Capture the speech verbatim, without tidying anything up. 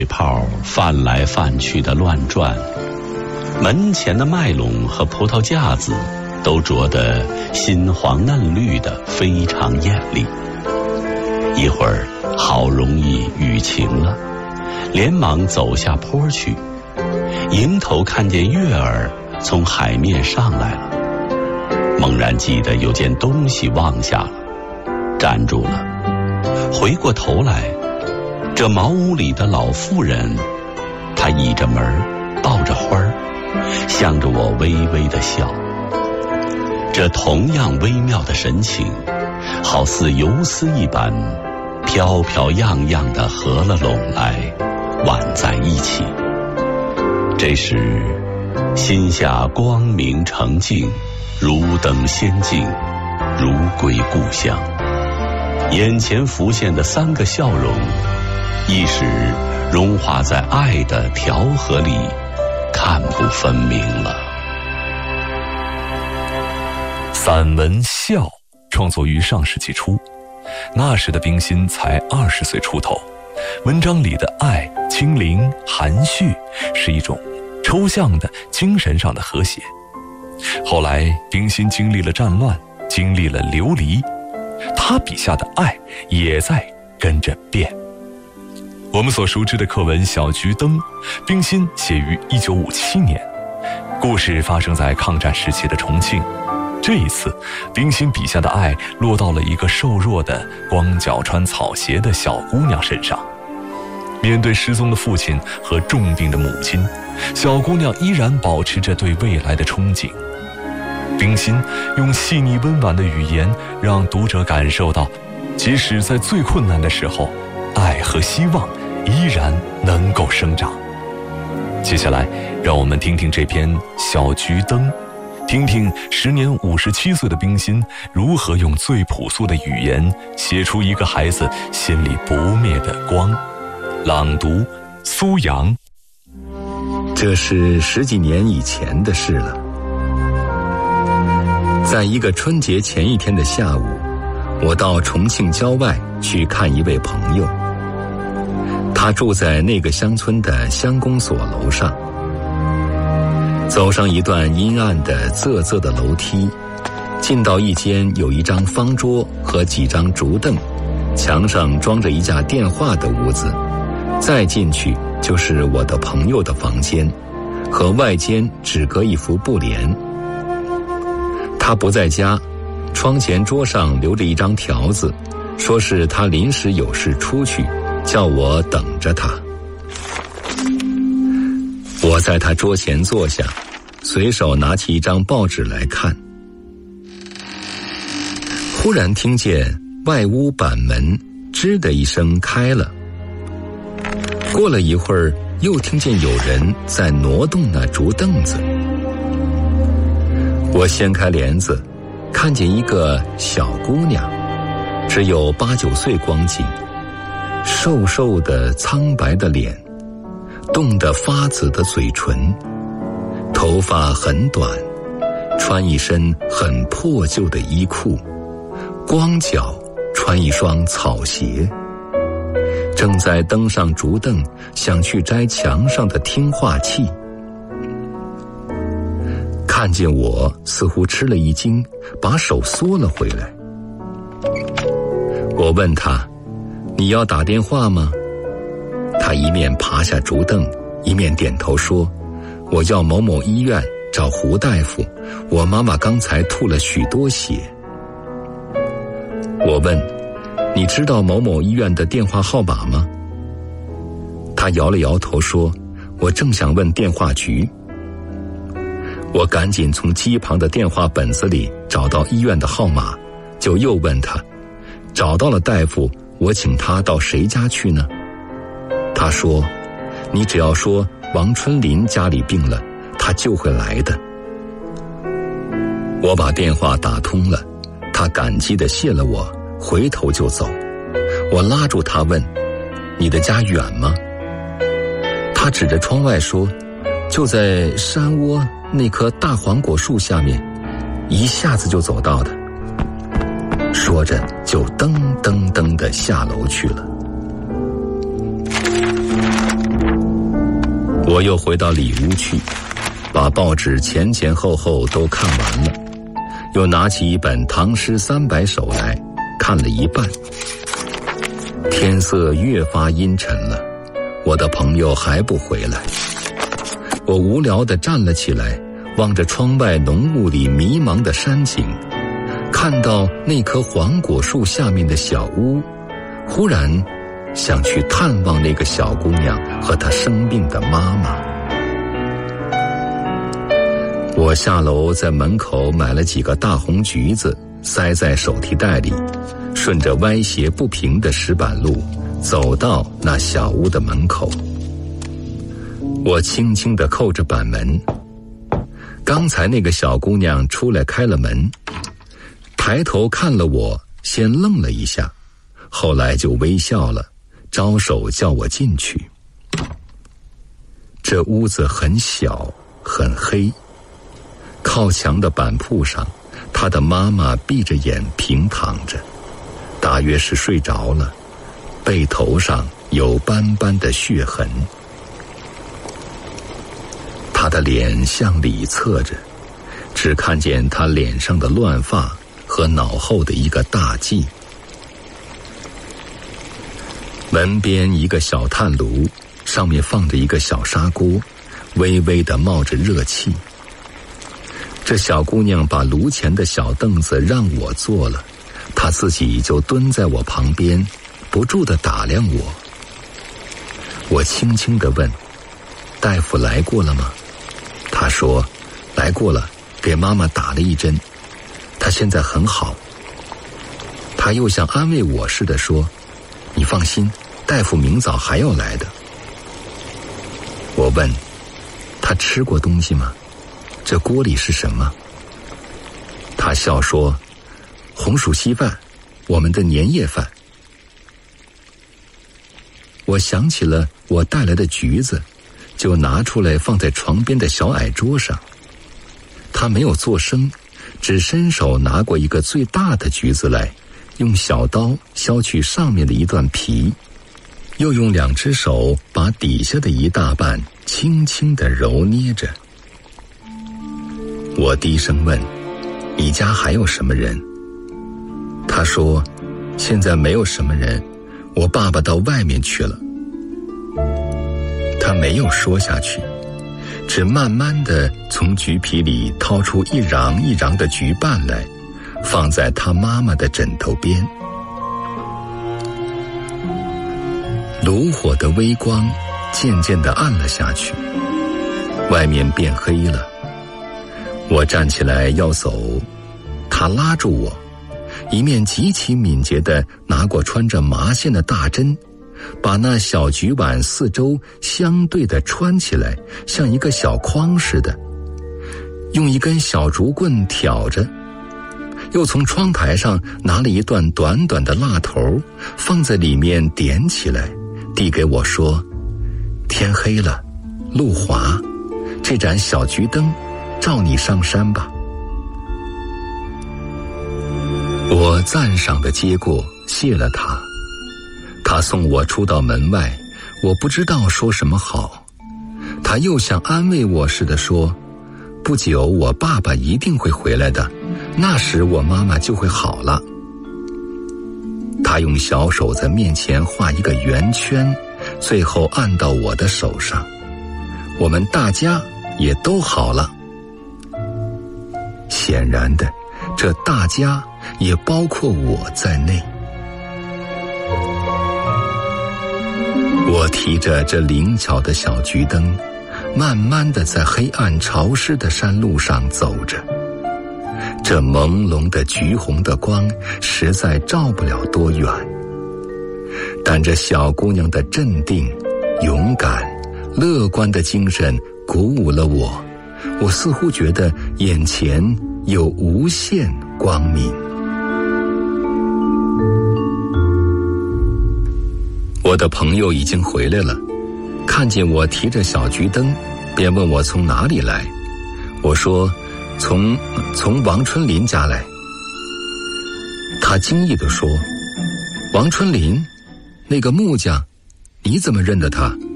泡泛来泛去的乱转，门前的麦垄和葡萄架子都着得新黄嫩绿的非常艳丽。一会儿好容易雨晴了，连忙走下坡去，迎头看见月儿从海面上来了，猛然记得有件东西忘下了，站住了，回过头来，这茅屋里的老妇人，她倚着门抱着花儿，向着我微微的笑。这同样微妙的神情，好似游丝一般，飘飘漾漾地合了拢来，挽在一起。这时心下光明澄净，如登仙境，如归故乡。眼前浮现的三个笑容，一时融化在爱的调和里，看不分明了。 散文《笑》创作于上世纪初，那时的冰心才二十岁出头。文章里的爱清灵含蓄，是一种抽象的精神上的和谐。后来冰心经历了战乱，经历了流离，他笔下的爱也在跟着变。我们所熟知的课文《小桔灯》，冰心写于一九五七年，故事发生在抗战时期的重庆。这一次，冰心笔下的爱落到了一个瘦弱的、光脚穿草鞋的小姑娘身上。面对失踪的父亲和重病的母亲，小姑娘依然保持着对未来的憧憬。冰心用细腻温婉的语言，让读者感受到，即使在最困难的时候，爱和希望依然能够生长。接下来，让我们听听这篇《小桔灯》，听听时年五十七岁的冰心如何用最朴素的语言写出一个孩子心里不灭的光。朗读苏阳。 这是十几年以前的事了。在一个春节前一天的下午，我到重庆郊外去看一位朋友。他住在那个乡村的乡公所楼上。走上一段阴暗的仄仄的楼梯，进到一间有一张方桌和几张竹凳，墙上装着一架电话的屋子。再进去就是我的朋友的房间，和外间只隔一幅布帘。他不在家，窗前桌上留着一张条子，说是他临时有事出去，叫我等着他。我在他桌前坐下，随手拿起一张报纸来看。忽然听见外屋板门吱的一声开了。过了一会儿，又听见有人在挪动那竹凳子。我掀开帘子，看见一个小姑娘，只有八九岁光景，瘦瘦的苍白的脸，冻得发紫的嘴唇，头发很短，穿一身很破旧的衣裤，光脚穿一双草鞋，正在登上竹凳，想去摘墙上的听话器。看见我，似乎吃了一惊，把手缩了回来。我问他：“你要打电话吗？”他一面爬下竹凳，一面点头说：“我要某某医院找胡大夫，我妈妈刚才吐了许多血。”我问：“你知道某某医院的电话号码吗？”他摇了摇头说：“我正想问电话局。”我赶紧从机旁的电话本子里找到医院的号码，就又问他：“找到了大夫，我请他到谁家去呢？”他说：“你只要说王春林家里病了，他就会来的。”我把电话打通了，他感激地谢了我，回头就走。我拉住他问：“你的家远吗？”他指着窗外说：“就在山窝那棵大黄果树下面，一下子就走到的。”说着就噔噔噔地下楼去了。 我又回到里屋去，把报纸前前后后都看完了，又拿起一本《唐诗三百首》来看了一半。天色越发阴沉了，我的朋友还不回来。我无聊地站了起来，望着窗外浓雾里迷茫的山景，看到那棵黄果树下面的小屋，忽然想去探望那个小姑娘和她生病的妈妈。我下楼在门口买了几个大红橘子，塞在手提袋里，顺着歪斜不平的石板路走到那小屋的门口。我轻轻地扣着板门，刚才那个小姑娘出来开了门，抬头看了我，先愣了一下，后来就微笑了，招手叫我进去。这屋子很小很黑，靠墙的板铺上，她的妈妈闭着眼平躺着，大约是睡着了，背头上有斑斑的血痕。她的脸向里侧着，只看见她脸上的乱发和脑后的一个大髻。门边一个小炭炉，上面放着一个小砂锅，微微地冒着热气。这小姑娘把炉前的小凳子让我坐了，她自己就蹲在我旁边，不住地打量我。我轻轻地问：大夫来过了吗？她说：来过了，给妈妈打了一针，她现在很好。她又像安慰我似的说：你放心，大夫明早还要来的。我问：她吃过东西吗？这锅里是什么？她笑说：红薯稀饭，我们的年夜饭。我想起了我带来的橘子，就拿出来放在床边的小矮桌上。她没有作声，只伸手拿过一个最大的橘子来，用小刀削去上面的一段皮，又用两只手把底下的一大半轻轻地揉捏着。我低声问：你家还有什么人？她说：现在没有什么人，我爸爸到外面去了。她没有说下去，只慢慢地从橘皮里掏出一瓤一瓤的橘瓣来，放在她妈妈的枕头边。炉火的微光渐渐地暗了下去，外面变黑了。我站起来要走，她拉住我，一面极其敏捷地拿过穿着麻线的大针，把那小橘碗四周相对地穿起来，像一个小筐似的，用一根小竹棍挑着，又从窗台上拿了一段短短的蜡头，放在里面点起来，递给我说：天黑了，路滑，这盏小橘灯照你上山吧。我赞赏地接过，谢了他。他送我出到门外，我不知道说什么好。他又像安慰我似的说：不久我爸爸一定会回来的，那时我妈妈就会好了。他用小手在面前画一个圆圈，最后按到我的手上，我们大家也都好了。显然的，这大家也包括我在内。我提着这灵巧的小橘灯，慢慢地在黑暗潮湿的山路上走着。这朦胧的橘红的光实在照不了多远，但这小姑娘的镇定、勇敢、乐观的精神鼓舞了我，我似乎觉得眼前有无限光明。我的朋友已经回来了，看见我提着小橘灯，便问我从哪里来。我说：从从王春林家来。他惊异地说：王春林，那个木匠，你怎么认得他？